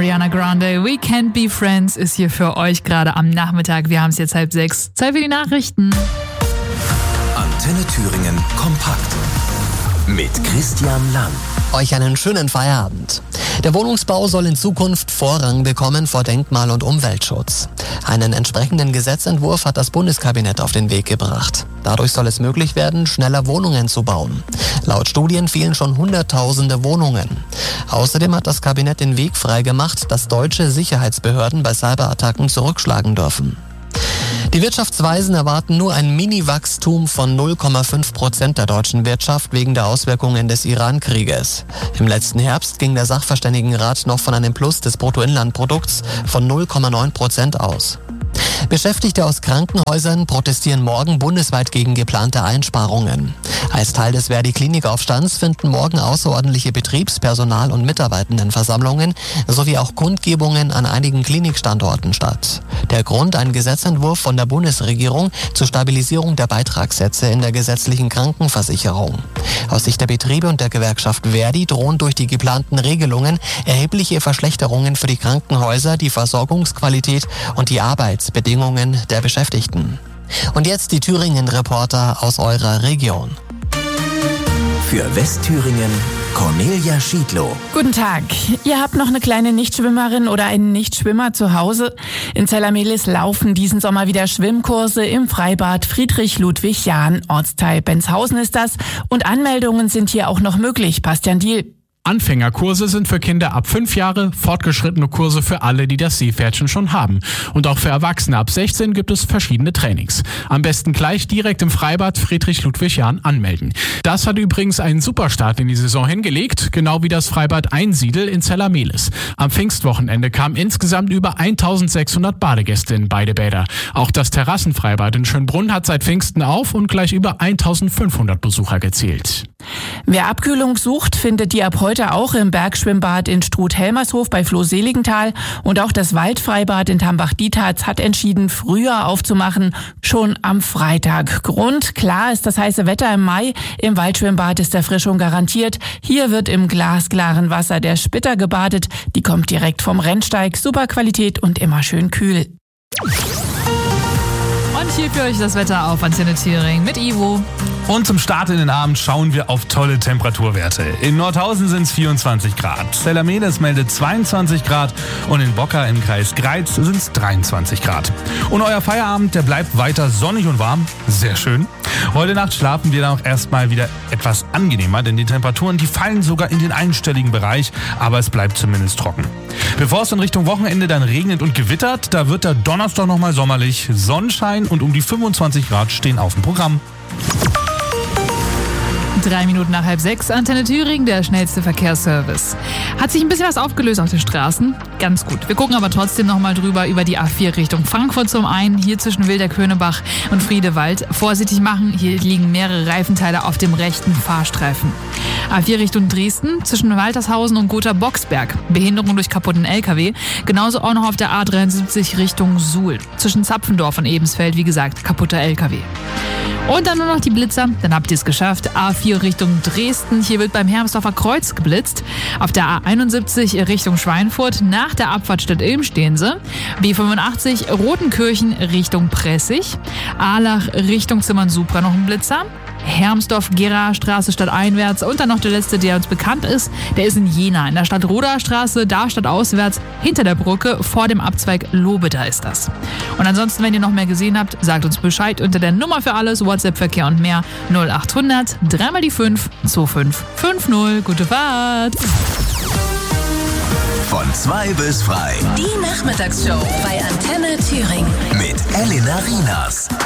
Ariana Grande. We Can't Be Friends ist hier für euch gerade am Nachmittag. Wir haben es jetzt 5:30. Zeit für die Nachrichten. Antenne Thüringen kompakt mit Christian Lang. Euch einen schönen Feierabend. Der Wohnungsbau soll in Zukunft Vorrang bekommen vor Denkmal- und Umweltschutz. Einen entsprechenden Gesetzentwurf hat das Bundeskabinett auf den Weg gebracht. Dadurch soll es möglich werden, schneller Wohnungen zu bauen. Laut Studien fehlen schon Hunderttausende Wohnungen. Außerdem hat das Kabinett den Weg freigemacht, dass deutsche Sicherheitsbehörden bei Cyberattacken zurückschlagen dürfen. Die Wirtschaftsweisen erwarten nur ein Mini-Wachstum von 0,5% der deutschen Wirtschaft wegen der Auswirkungen des Iran-Krieges. Im letzten Herbst ging der Sachverständigenrat noch von einem Plus des Bruttoinlandprodukts von 0,9% aus. Beschäftigte aus Krankenhäusern protestieren morgen bundesweit gegen geplante Einsparungen. Als Teil des Verdi-Klinikaufstands finden morgen außerordentliche Betriebs-, Personal- und Mitarbeitendenversammlungen sowie auch Kundgebungen an einigen Klinikstandorten statt. Der Grund: ein Gesetzentwurf von der Bundesregierung zur Stabilisierung der Beitragssätze in der gesetzlichen Krankenversicherung. Aus Sicht der Betriebe und der Gewerkschaft Verdi drohen durch die geplanten Regelungen erhebliche Verschlechterungen für die Krankenhäuser, die Versorgungsqualität und die Arbeitsbedingungen der Beschäftigten. Und jetzt die Thüringen-Reporter aus eurer Region. Für Westthüringen Cornelia Schiedlow. Guten Tag. Ihr habt noch eine kleine Nichtschwimmerin oder einen Nichtschwimmer zu Hause? In Zellamelis laufen diesen Sommer wieder Schwimmkurse im Freibad Friedrich-Ludwig-Jahn. Ortsteil Benshausen ist das. Und Anmeldungen sind hier auch noch möglich. Bastian Diel. Anfängerkurse sind für Kinder ab 5 Jahre, fortgeschrittene Kurse für alle, die das Seepferdchen schon haben. Und auch für Erwachsene ab 16 gibt es verschiedene Trainings. Am besten gleich direkt im Freibad Friedrich-Ludwig-Jahn anmelden. Das hat übrigens einen Superstart in die Saison hingelegt, genau wie das Freibad Einsiedel in Zellamelis. Am Pfingstwochenende kamen insgesamt über 1600 Badegäste in beide Bäder. Auch das Terrassenfreibad in Schönbrunn hat seit Pfingsten auf und gleich über 1500 Besucher gezählt. Wer Abkühlung sucht, findet die ab heute auch im Bergschwimmbad in Struth-Helmershof bei Floh-Seligenthal. Und auch das Waldfreibad in Tambach-Dietharz hat entschieden, früher aufzumachen, schon am Freitag. Grund: klar ist das heiße Wetter im Mai. Im Waldschwimmbad ist Erfrischung garantiert. Hier wird im glasklaren Wasser der Spitter gebadet. Die kommt direkt vom Rennsteig. Super Qualität und immer schön kühl. Und hier für euch das Wetter auf Antenne Thüringen mit Ivo. Und zum Start in den Abend schauen wir auf tolle Temperaturwerte. In Nordhausen sind es 24 Grad, Zellamelis meldet 22 Grad und in Boca im Kreis Greiz sind es 23 Grad. Und euer Feierabend, der bleibt weiter sonnig und warm. Sehr schön. Heute Nacht schlafen wir dann auch erstmal wieder etwas angenehmer, denn die Temperaturen, die fallen sogar in den einstelligen Bereich, aber es bleibt zumindest trocken. Bevor es in Richtung Wochenende dann regnet und gewittert, da wird der Donnerstag nochmal sommerlich. Sonnenschein und um die 25 Grad stehen auf dem Programm. 3 Minuten nach 5:30, Antenne Thüringen, der schnellste Verkehrsservice. Hat sich ein bisschen was aufgelöst auf den Straßen? Ganz gut. Wir gucken aber trotzdem nochmal drüber über die A4 Richtung Frankfurt zum einen, hier zwischen Wilderkönebach und Friedewald. Vorsichtig machen, hier liegen mehrere Reifenteile auf dem rechten Fahrstreifen. A4 Richtung Dresden, zwischen Waltershausen und Gotha-Boxberg. Behinderung durch kaputten LKW. Genauso auch noch auf der A73 Richtung Suhl. Zwischen Zapfendorf und Ebensfeld, wie gesagt, kaputter LKW. Und dann nur noch die Blitzer, dann habt ihr es geschafft. A4 Richtung Dresden, hier wird beim Hermsdorfer Kreuz geblitzt. Auf der A71 Richtung Schweinfurt, nach der Abfahrtstadt Ilm stehen sie. B85 Rotenkirchen Richtung Pressig. Ahlach Richtung Zimmern-Supra noch ein Blitzer. Hermsdorf-Gera-Straße stadteinwärts und dann noch der letzte, der uns bekannt ist, der ist in Jena, in der Stadt-Roda-Straße, da stadtauswärts, hinter der Brücke, vor dem Abzweig Lobeda ist das. Und ansonsten, wenn ihr noch mehr gesehen habt, sagt uns Bescheid unter der Nummer für alles, WhatsApp-Verkehr und mehr, 0800 3 die 5 2550. Gute Fahrt! Von 2 bis frei. Die Nachmittagsshow bei Antenne Thüringen. Mit Elena Rienas.